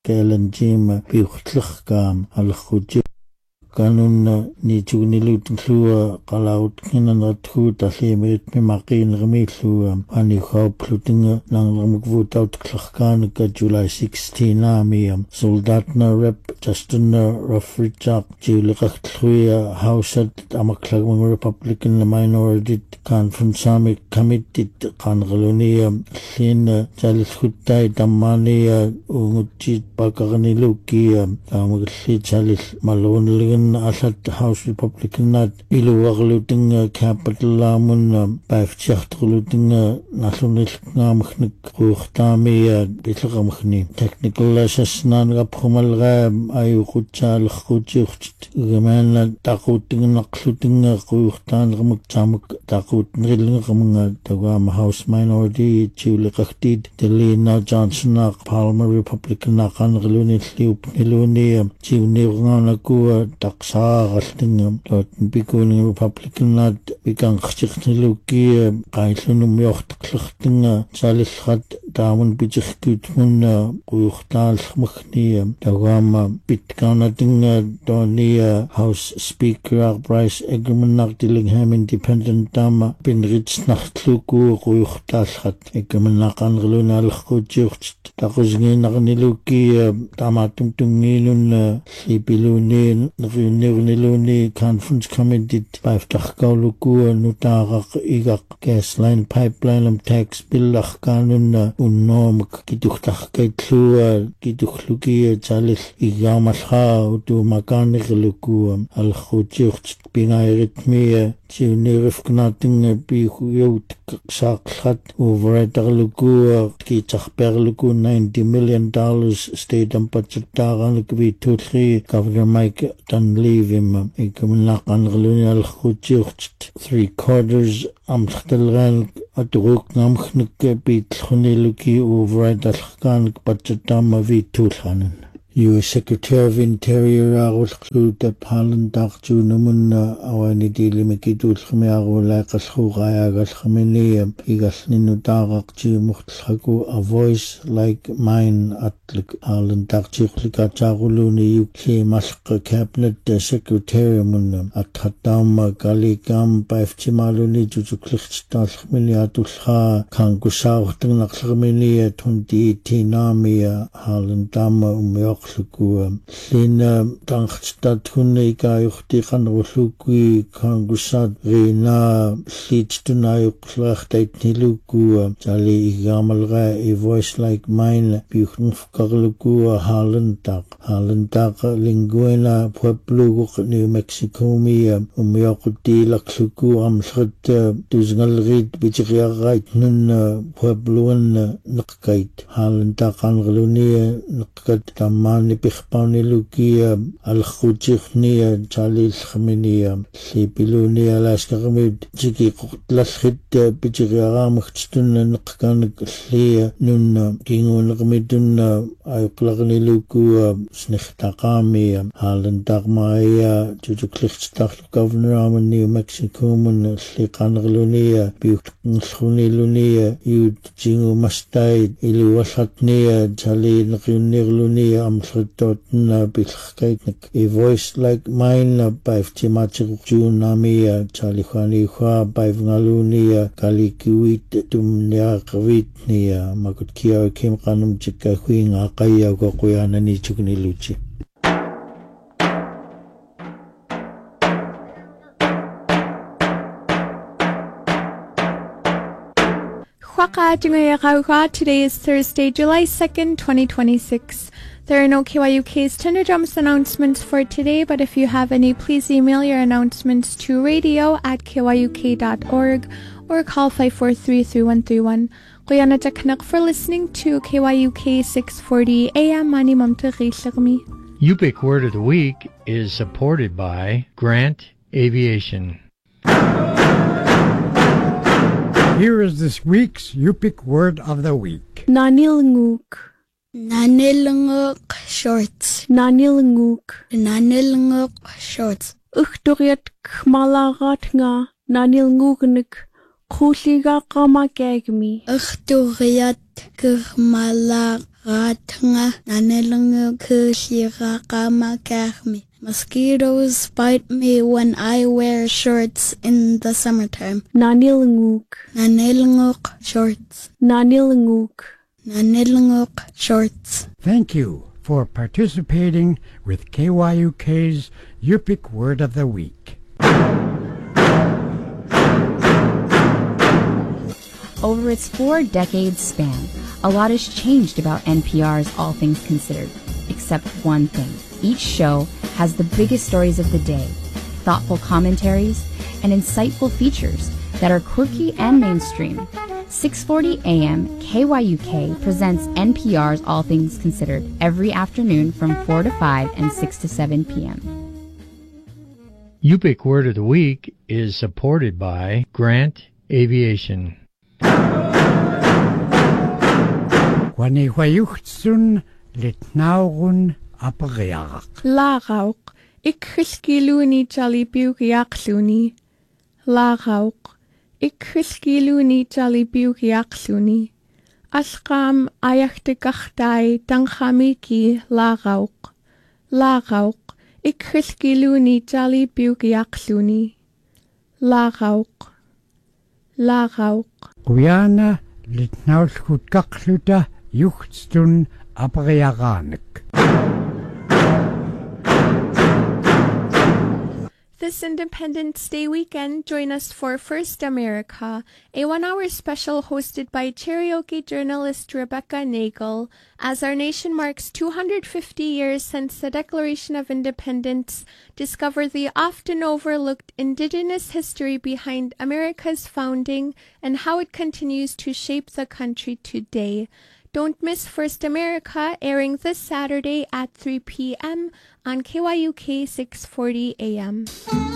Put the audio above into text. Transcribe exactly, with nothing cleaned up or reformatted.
Kailan Jim Piuchlichkam Alhuju Kanun Nijunilutlua Kalaut Kinanatu Talimit Mimakin Remilu Ani Hop Plutinga Langramuk out Klachkanika July sixteen Amiam Soldatna Rep Justin Rafrichak Julikatluya House at Amaklag Republican Minority Conference Committee Kangalunia Lin Jalis Damania Unguchit Bakarnilukia Amagli Jalis Malone Asat House Republican Nat Iluwaluting Capital Lamun Bafchachluting National Namchnik Ruchtami Bitlamchni Technical Assasnan Raphumalram Ayukuchal Kuchucht Gemana Takuting Nakluting Ruchtan Ramukchamuk Takut Nrilling Ramunga Tawam House Minority Chulikatid Delina Johnson Palmer Republican Nakan Relunit Lup Niluni Chuniranaku Taksa Rastingam Bikuning Republican Nat Bikan Chikniluki Kaitlunum Yocht Klachtinga Salishat Daman Bichikutmun Ruchtal Machni Tawama Bitkanatinga Donia House Speaker Bryce Eggerman Dillingham Independent Dama Bin Rich Nachtluku Ruchtalhat Eggerman Nakan Reluna Lchucht Takuzgin Niluki Damatum Tungilun Sipiluni Nirniluni Conference Committee by Tachkauluku Nutarak Igak Gas Line Pipeline and Tax Bill Lachkanun Unom Kiduchtach Kaitlua Kiduchluki Chalis Igamasha Utu Makanik Luku Al Chucht Bingairitmia Chunirif Knating Bihuyot Sakhat over at Luku Kitach Perluku ninety million dollars state and budget Taran Kvi two three Governor Mike Dunleave him Ikuminakan Galunal Chucht three quarters Amstelran at Ruk Namchnik Bit Huniluki over at Alkan Budgetama V two Hanan. U S Secretary of Interior Arul the Palan Darju Numun Awani Dilimikidul Khmiaru Lakas Hurayagas Khmini Igas Ninudarak Muhthaku a voice like mine at Alan Darju Likacharuluni U K Mask Cabinet Secretary Munum at Hatam Galikam Bafchimaluni Juklichtas Khminiatulha Kangusar Tanakhmini twenty eighteen Namia Halan Dama Umyok Lukua Lina Tankstatune Gayuchti Kanrulukui Kangusat Rina Slits to Nayuklachtait Nilukua Jali Igamalra a voice like mine Buchnuf Karlukua Halentak Halentak Linguena Pueblo New Mexico Mia Umyokuti Lakluku Amshat Duznalrit Bichriarait Nun Puebloan Nakait Halentak Angalunia Nakat Taman Nipichpani Lukia Al Khujikhnia Jalil Khaminia Sipilunia Laskamid Jiki Laschit Bichiram Chtun Nkan Slia Nun Kingun Ramidun Ayuklagni Luku Snichtakami Halan Dagmaya Jujuklichtak Governor of New Mexico Mun Slikan Lunia Bukni Lunia Yud Jingu Mastai Ilu Wasatnia Jalil Nirlunia Amsritotna Bilkaitnik a voice like mine by Timachik Junamia Chalikhani Hua by Vnalunia Kalikuit Tumnia Kavitnia Makutkia Kim Kanum Chika Queen Akaya Gokuyana Nichukni Luchi. Today is Thursday, July second, twenty twenty-six. There are no K Y U K's Tender Drums announcements for today, but if you have any, please email your announcements to radio at k y u k dot org or call five four three, three one three one. Kuyana Jaknak for listening to K Y U K six forty A M Mani Mamta Ghishagmi. Yupik Word of the Week is supported by Grant Aviation. Here is this week's Yupik Word of the Week. Nanilnguk. Nanilnguk shorts. Nanilnguk. Nanilnguk shorts. Ukduriat kmalagat nga nanilnguknik khuliga kamakagmi. Ukduriat kmalagat Ratanga nanelungu kushira kama kahmi. Mosquitoes bite me when I wear shorts in the summertime. Nanilanguk. Nanelunguk shorts. Nanilanguk. Nanelunguk shorts. Thank you for participating with K Y U K's Yupik Word of the Week. Over its four-decade span, a lot has changed about N P R's All Things Considered, except one thing. Each show has the biggest stories of the day, thoughtful commentaries, and insightful features that are quirky and mainstream. six forty A M K Y U K presents N P R's All Things Considered every afternoon from four to five and six to seven P M Yupik Word of the Week is supported by Grant Aviation. Wanihwayuchtsun litnaurun apareak. Larauk, ikriskiluni jalibiugiakluni. Larauk, ikriskiluni jalibiugiakluni. Ashram ayachtegachtai danghamiki larauk. Larauk, ikriskiluni jalibiugiakluni. Larauk. Larauk. Guyana litnaulkutkakluta yuchtstun apareaganik. This Independence Day weekend, join us for First America, a one-hour special hosted by karaoke journalist Rebecca Nagel, as our nation marks two hundred fifty years since the Declaration of Independence. Discover the often overlooked Indigenous history behind America's founding and how it continues to shape the country today. Don't miss First America, airing this Saturday at three P M on K Y U K six forty A M